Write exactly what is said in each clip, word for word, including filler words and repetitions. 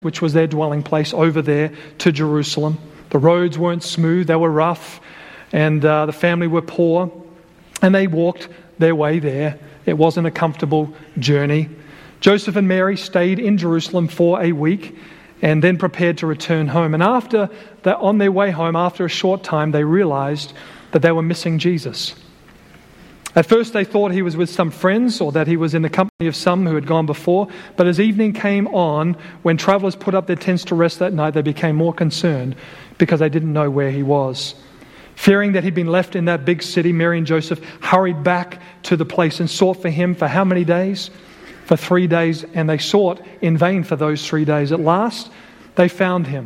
which was their dwelling place, over there to Jerusalem. The roads weren't smooth, they were rough, and uh, the family were poor, and they walked their way there. It wasn't a comfortable journey. Joseph and Mary stayed in Jerusalem for a week and then prepared to return home. And after that, on their way home, after a short time, they realized that they were missing Jesus. At first they thought he was with some friends or that he was in the company of some who had gone before. But as evening came on, when travelers put up their tents to rest that night, they became more concerned because they didn't know where he was. Fearing that he'd been left in that big city, Mary and Joseph hurried back to the place and sought for him for how many days? For three days, and they sought in vain for those three days. At last, they found him.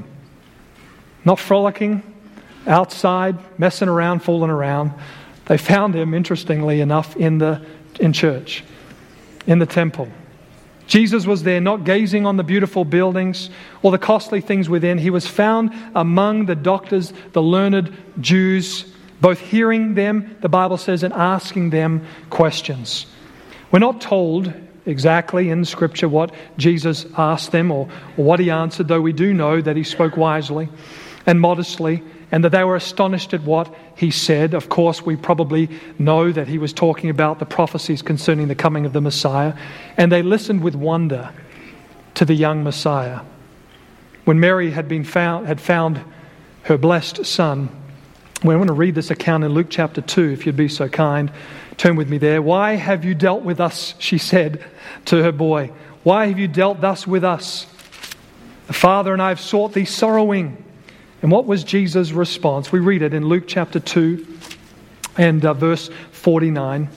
Not frolicking, outside, messing around, fooling around. They found him, interestingly enough, in the in church, in the temple. Jesus was there, not gazing on the beautiful buildings or the costly things within. He was found among the doctors, the learned Jews, both hearing them, the Bible says, and asking them questions. We're not told exactly in Scripture what Jesus asked them or, or what he answered, though we do know that he spoke wisely and modestly, and that they were astonished at what he said. Of course, we probably know that he was talking about the prophecies concerning the coming of the Messiah, and they listened with wonder to the young Messiah. When Mary had been found, had found her blessed son, we want to read this account in Luke chapter two, if you'd be so kind. Turn with me there. "Why have you dealt with us?" she said to her boy. "Why have you dealt thus with us? The father and I have sought thee sorrowing." And what was Jesus' response? We read it in Luke chapter two and uh, verse forty-nine.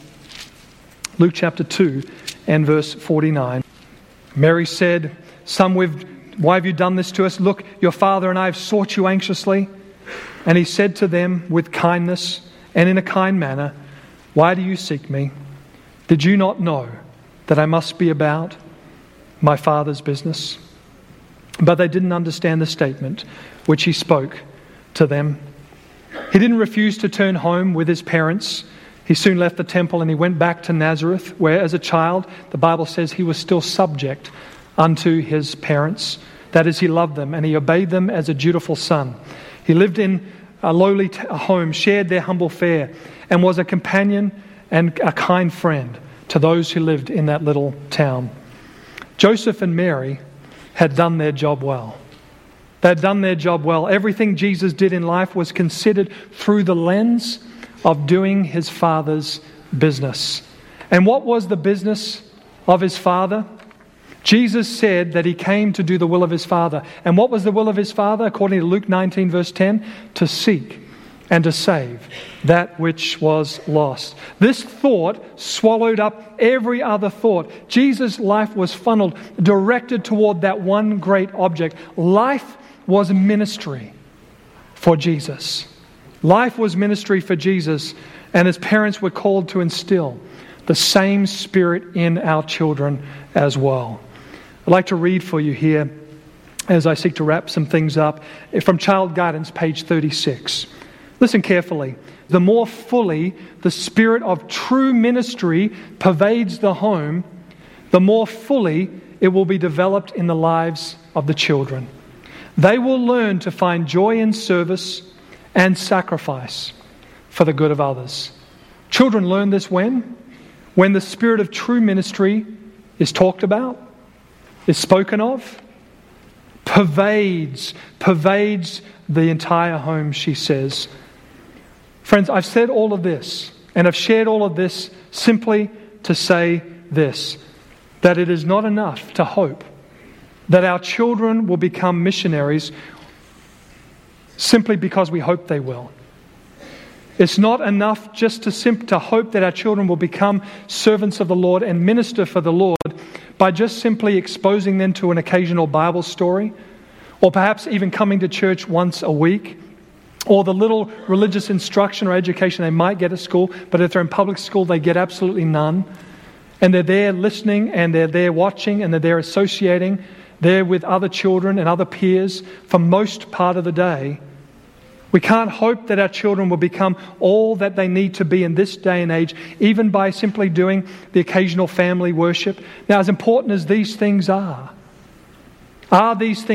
Luke chapter two and verse forty-nine. Mary said, "Some with, why have you done this to us? Look, your father and I have sought you anxiously." And he said to them with kindness and in a kind manner, "Why do you seek me? Did you not know that I must be about my Father's business?" But they didn't understand the statement which he spoke to them. He didn't refuse to turn home with his parents. He soon left the temple and he went back to Nazareth, where as a child, the Bible says he was still subject unto his parents. That is, he loved them and he obeyed them as a dutiful son. He lived in a lowly t- home, shared their humble fare, and was a companion and a kind friend to those who lived in that little town. Joseph and Mary had done their job well. They had done their job well. Everything Jesus did in life was considered through the lens of doing his Father's business. And what was the business of his Father? Jesus said that he came to do the will of his Father. And what was the will of his Father? According to Luke nineteen verse ten, to seek and to save that which was lost. This thought swallowed up every other thought. Jesus' life was funneled, directed toward that one great object. Life was ministry for Jesus. Life was ministry for Jesus, and his parents were called to instill the same spirit in our children as well. I'd like to read for you here, as I seek to wrap some things up, from Child Guidance, page thirty-six. Listen carefully. The more fully the spirit of true ministry pervades the home, the more fully it will be developed in the lives of the children. They will learn to find joy in service and sacrifice for the good of others. Children learn this when? When the spirit of true ministry is talked about, is spoken of, pervades, pervades the entire home, she says. Friends, I've said all of this, and I've shared all of this simply to say this, that it is not enough to hope that our children will become missionaries simply because we hope they will. It's not enough just to sim- to hope that our children will become servants of the Lord and minister for the Lord by just simply exposing them to an occasional Bible story, or perhaps even coming to church once a week, or the little religious instruction or education they might get at school, but if they're in public school, they get absolutely none. And they're there listening, and they're there watching, and they're there associating, they're with other children and other peers for most part of the day. We can't hope that our children will become all that they need to be in this day and age, even by simply doing the occasional family worship. Now, as important as these things are, are these things